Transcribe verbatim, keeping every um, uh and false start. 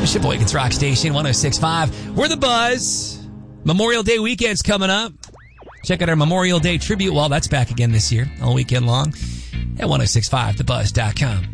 Sheboygan's Rock Station, one oh six point five. We're The Buzz. Memorial Day weekend's coming up. Check out our Memorial Day tribute wall. That's back again this year, all weekend long, at ten sixty-five the buzz dot com.